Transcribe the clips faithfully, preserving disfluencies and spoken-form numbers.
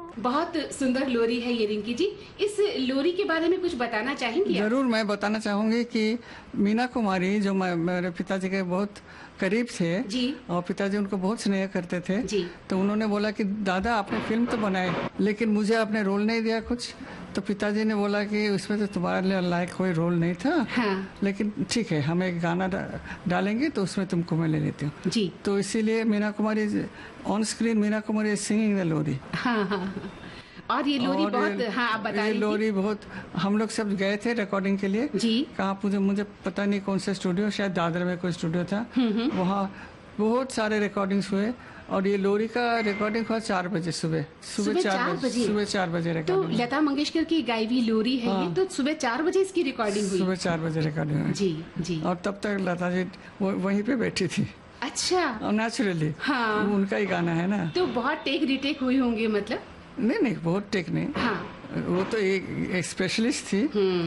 बहुत सुंदर लोरी है ये रिंकी जी। इस लोरी के बारे में कुछ बताना चाहेंगी आप? जरूर, मैं बताना चाहूंगी कि मीना कुमारी जो मेरे पिताजी के बहुत करीब थे जी। और पिताजी उनको बहुत स्नेह करते थे जी। तो उन्होंने बोला कि दादा आपने फिल्म तो बनाई लेकिन मुझे आपने रोल नहीं दिया कुछ। तो पिताजी ने बोला कि उसमें तो तुम्हारे लायक कोई रोल नहीं था। हाँ। लेकिन ठीक है, हम एक गाना डा, डालेंगे तो उसमें तुमको मैं ले लेती हूँ। जी। तो इसीलिए Meena Kumari on screen Meena Kumari singing the लोरी। हाँ हाँ। और ये लोरी और बहुत, हाँ आप बता रही थी। लोरी बहुत, हम लोग सब गए थे रिकॉर्डिंग के लिए। जी। कहाँ मुझे मुझे पता नहीं कौन सा स्टूडियो, शायद दादर में कोई स्टूडियो था। वहाँ बहुत सारे रिकॉर्डिंग्स हुए और ये लोरी का रिकॉर्डिंग हुआ चार बजे सुबह सुबह चार बजे सुबह चार बजे रिकॉर्डिंग। तो लता मंगेशकर की गाई हुई लोरी है। हाँ। ये तो सुबह चार बजे इसकी रिकॉर्डिंग हुई। सुबह चार बजे रिकॉर्डिंग हुई। जी जी। और तब तक लता जी वहीं पे बैठी थी। अच्छा। नेचुरली। हाँ। उनका ही गाना है ना। तो बहुत टेक रिटेक हुई होंगे मतलब? नहीं नहीं, बहुत टेक नहीं। हाँ। वो तो एक, एक स्पेशलिस्ट थी।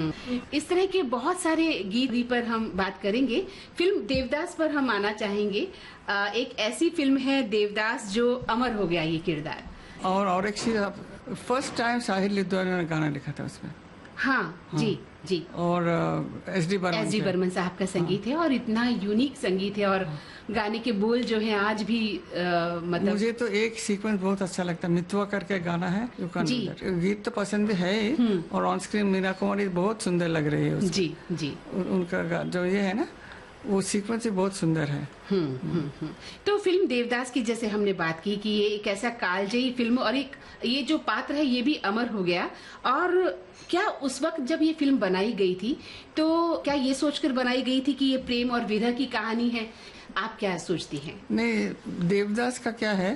इस तरह के बहुत सारे गीत पर हम बात करेंगे। फिल्म देवदास पर हम आना चाहेंगे। आ, एक ऐसी फिल्म है देवदास जो अमर हो गया ये किरदार। और और एक चीज, फर्स्ट टाइम साहिल लिद्वानी ने गाना लिखा था उसमें। हाँ, हाँ जी जी। और S D Burman S D Burman साहब का संगीत है और इतना यूनिक संगीत है और गाने के बोल जो है आज भी आ, मतलब मुझे तो एक सीक्वेंस बहुत अच्छा लगता है, मितवा करके गाना है। जी। गीत तो पसंद है ही और ऑन स्क्रीन मीना कुमारी बहुत सुंदर लग रही है। जी जी। उनका जो ये है ना वो सीक्वेंस बहुत सुंदर है। हम्म हम्म हम्म। तो फिल्म देवदास की जैसे हमने बात की कि ये एक ऐसा कालजयी फिल्म और एक ये जो पात्र है ये भी अमर हो गया। और क्या उस वक्त जब ये फिल्म बनाई गई थी तो क्या ये सोचकर बनाई गई थी कि ये प्रेम और विरह की कहानी है? आप क्या सोचती हैं? नहीं, देवदास का क्या है,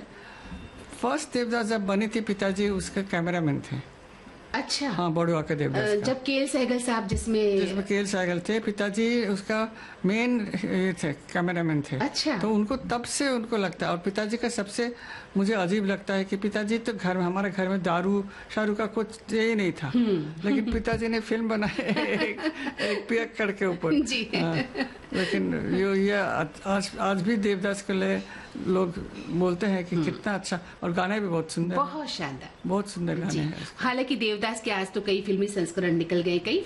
फर्स्ट देवदास जब बनी थी पिताजी उसके कैमरामैन थे। अच्छा। हाँ, बड़ुआ के देवदास का। जब केएल सहगल साहब जिसमें जिसमें केएल सहगल थे, पिताजी उसका मेन थे, कैमरामैन थे। अच्छा। तो उनको तब से उनको लगता है। और पिताजी का सबसे मुझे अजीब लगता है कि पिताजी तो घर में, हमारे घर में दारू शारू का कुछ यही नहीं था लेकिन पिताजी ने फिल्म बनाई एक, एक पियक्कड़ के ऊपर। जी। हाँ, लेकिन ये, ये आज आज भी देवदास को ले लोग बोलते हैं कि कितना अच्छा, और गाने भी बहुत सुंदर, बहुत शानदार, बहुत सुंदर गाने हैं। हालांकि देवदास के आज तो कई फिल्मी संस्करण निकल गए, कई